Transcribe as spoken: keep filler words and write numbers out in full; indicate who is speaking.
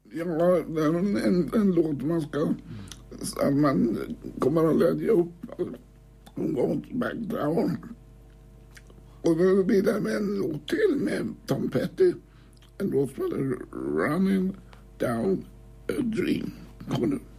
Speaker 1: Ja, det är en, en, en låt man ska... Att man kommer att lägga upp Won't Back Down. Och då blir det med en låt till med Tom Petty. En låt som heter Running Down a Dream. Kommer nu.